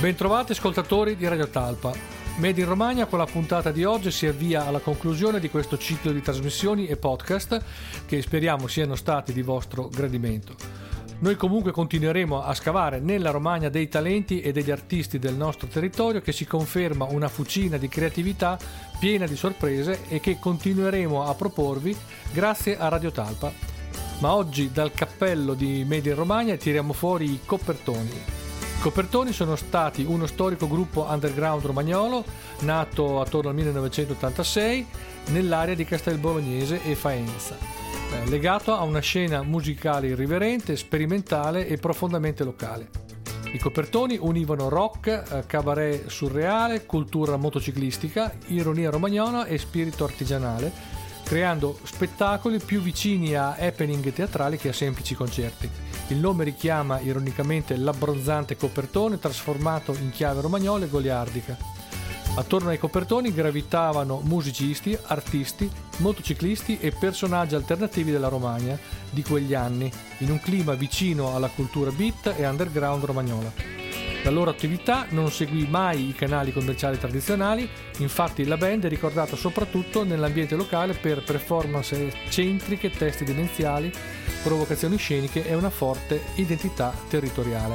Bentrovati ascoltatori di Radio Talpa. Made in Romagna con la puntata di oggi si avvia alla conclusione di questo ciclo di trasmissioni e podcast che speriamo siano stati di vostro gradimento. Noi comunque continueremo a scavare nella Romagna dei talenti e degli artisti del nostro territorio che si conferma una fucina di creatività piena di sorprese e che continueremo a proporvi grazie a Radio Talpa. Ma oggi dal cappello di Made in Romagna tiriamo fuori i Coppertoni. I Coppertoni sono stati uno storico gruppo underground romagnolo nato attorno al 1986 nell'area di Castelbolognese e Faenza, legato a una scena musicale irriverente, sperimentale e profondamente locale. I Coppertoni univano rock, cabaret surreale, cultura motociclistica, ironia romagnola e spirito artigianale, creando spettacoli più vicini a happening teatrali che a semplici concerti. Il nome richiama ironicamente l'abbronzante Coppertone trasformato in chiave romagnola e goliardica. Attorno ai Coppertoni gravitavano musicisti, artisti, motociclisti e personaggi alternativi della Romagna di quegli anni, in un clima vicino alla cultura beat e underground romagnola. La loro attività non seguì mai i canali commerciali tradizionali, infatti la band è ricordata soprattutto nell'ambiente locale per performance eccentriche, testi demenziali, provocazioni sceniche e una forte identità territoriale.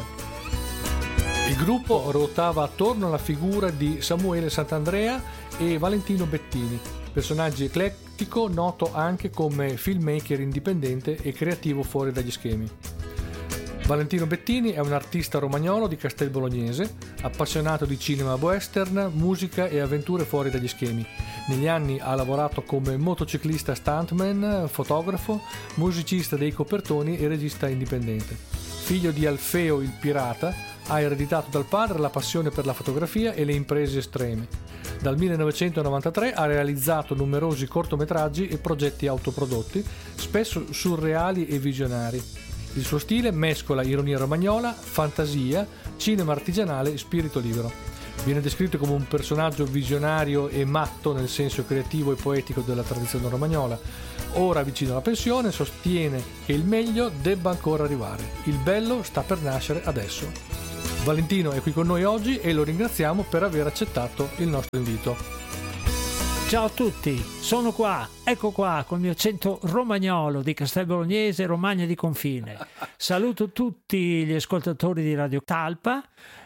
Il gruppo ruotava attorno alla figura di Samuele Sant'Andrea e Valentino Bettini, personaggi eclettico noto anche come filmmaker indipendente e creativo fuori dagli schemi. Valentino Bettini è un artista romagnolo di Castelbolognese, appassionato di cinema western, musica e avventure fuori dagli schemi. Negli anni ha lavorato come motociclista stuntman, fotografo, musicista dei Coppertoni e regista indipendente. Figlio di Alfeo il Pirata, ha ereditato dal padre la passione per la fotografia e le imprese estreme. Dal 1993 ha realizzato numerosi cortometraggi e progetti autoprodotti, spesso surreali e visionari. Il suo stile mescola ironia romagnola, fantasia, cinema artigianale e spirito libero. Viene descritto come un personaggio visionario e matto nel senso creativo e poetico della tradizione romagnola. Ora vicino alla pensione sostiene che il meglio debba ancora arrivare. Il bello sta per nascere adesso. Valentino è qui con noi oggi e lo ringraziamo per aver accettato il nostro invito. Ciao a tutti, sono qua, ecco qua, col mio accento romagnolo di Castelbolognese, Romagna di confine. Saluto tutti gli ascoltatori di Radio Talpa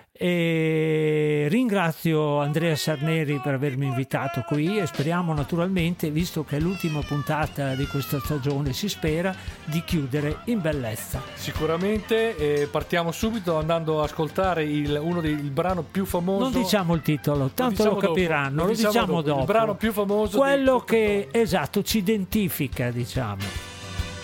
e ringrazio Andrea Sarneri per avermi invitato qui e speriamo naturalmente, visto che è l'ultima puntata di questa stagione, si spera di chiudere in bellezza. Sicuramente partiamo subito andando ad ascoltare il brano più famoso. Non diciamo il titolo, tanto lo capiranno, lo diciamo dopo. Il brano più famoso, quello che esatto ci identifica, diciamo.